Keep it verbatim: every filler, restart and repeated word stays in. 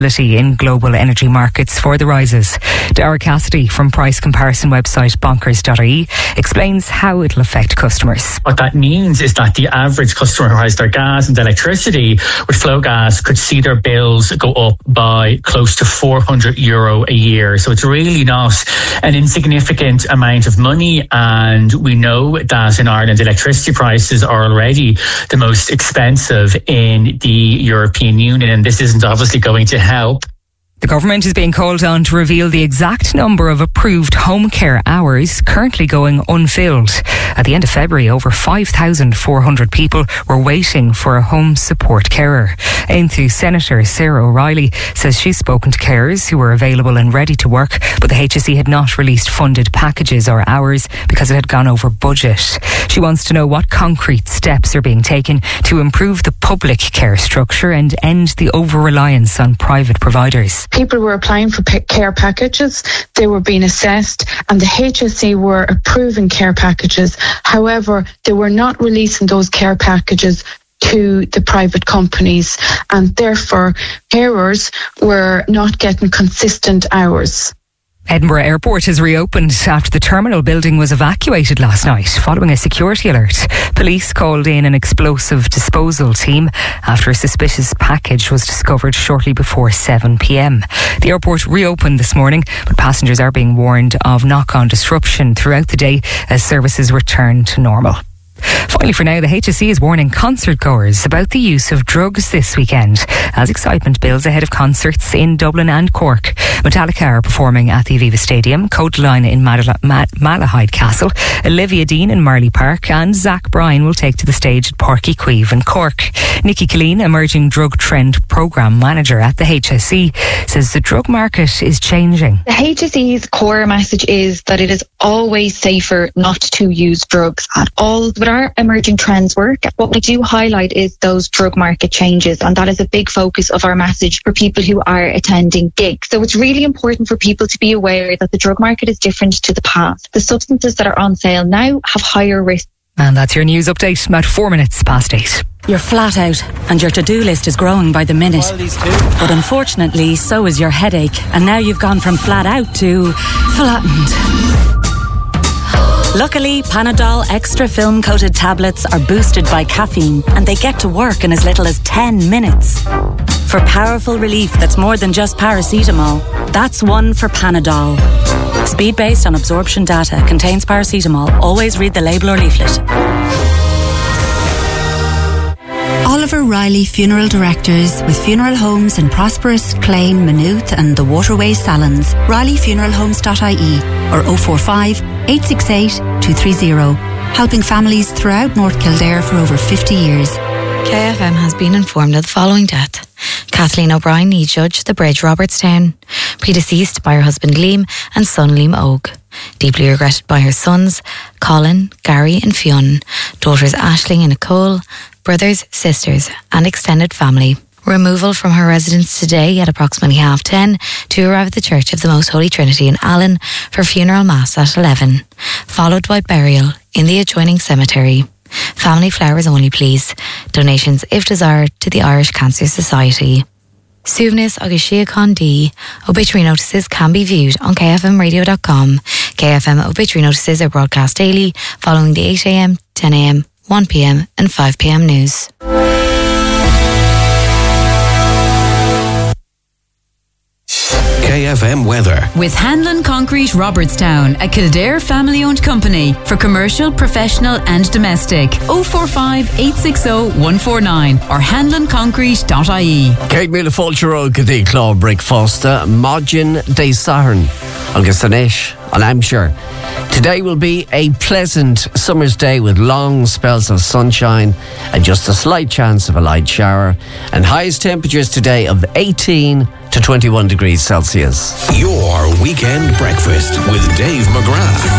in global energy markets for the rises. Dara Cassidy from price comparison website bonkers dot I E explains how it'll affect customers. What that means is that the average customer who has their gas and electricity with Flow Gas could see their bills go up by close to four hundred euro a year. So it's really not an insignificant amount of money, and we know that in Ireland electricity prices are already the most expensive in the European Union, and this isn't obviously going to help. The government is being called on to reveal the exact number of approved home care hours currently going unfilled. At the end of February, over five thousand four hundred people were waiting for a home support carer. Aintu Senator Sarah O'Reilly says she's spoken to carers who were available and ready to work, but the H S E had not released funded packages or hours because it had gone over budget. She wants to know what concrete steps are being taken to improve the public care structure and end the over-reliance on private providers. People were applying for care packages, they were being assessed, and the H S E were approving care packages. However, they were not releasing those care packages to the private companies, and therefore carers were not getting consistent hours. Edinburgh Airport has reopened after the terminal building was evacuated last night following a security alert. Police called in an explosive disposal team after a suspicious package was discovered shortly before seven p.m. The airport reopened this morning, but passengers are being warned of knock-on disruption throughout the day as services return to normal. Finally, for now, the H S E is warning concert goers about the use of drugs this weekend as excitement builds ahead of concerts in Dublin and Cork. Metallica are performing at the Aviva Stadium, Codeline in Mal- Mal- Malahide Castle, Olivia Dean in Marley Park, and Zach Bryan will take to the stage at Páirc Uí Chaoimh in Cork. Nikki Killeen, Emerging Drug Trend Programme Manager at the H S E, says the drug market is changing. The H S E's core message is that it is always safer not to use drugs at all. But our emerging trends work. What we do highlight is those drug market changes, and that is a big focus of our message for people who are attending gigs. So it's really important for people to be aware that the drug market is different to the past. The substances that are on sale now have higher risk. And that's your news update, about four minutes past eight. You're flat out and your to-do list is growing by the minute. But unfortunately, so is your headache. And now you've gone from flat out to flattened. Luckily, Panadol Extra Film Coated tablets are boosted by caffeine and they get to work in as little as ten minutes. For powerful relief that's more than just paracetamol, that's one for Panadol. Speed based on absorption data, contains paracetamol. Always read the label or leaflet. Oliver Riley Funeral Directors with funeral homes in Prosperous, Clane, Maynooth and the Waterways Salons. Riley Funeral Homes dot I E or oh four five, eight six eight, two three zero. Helping families throughout North Kildare for over fifty years. K F M has been informed of the following death. Kathleen O'Brien, knee judge, The Bridge, Robertstown. Predeceased by her husband Liam and son Liam Og. Deeply regretted by her sons Colin, Gary and Fionn. Daughters Aisling and Nicole. Brothers, sisters and extended family. Removal from her residence today at approximately half ten to arrive at the Church of the Most Holy Trinity in Allen for funeral mass at eleven, followed by burial in the adjoining cemetery. Family flowers only, please. Donations, if desired, to the Irish Cancer Society. Suivnis agus Siachan D. Obituary notices can be viewed on k f m radio dot com. K F M obituary notices are broadcast daily following the eight a.m, ten a.m, one p.m and five p.m news. K F M weather. With Hanlon Concrete Robertstown, a Kildare family-owned company for commercial, professional and domestic. oh four five, eight six oh, one four nine or hanlon concrete dot I E. Kate Mila Fulchero Gadi Claw Breakfasta Modgin de Saharn Agus Anish on Hampshire. Today will be a pleasant summer's day with long spells of sunshine and just a slight chance of a light shower, and highest temperatures today of eighteen to twenty-one degrees Celsius. Your weekend breakfast with Dave McGrath.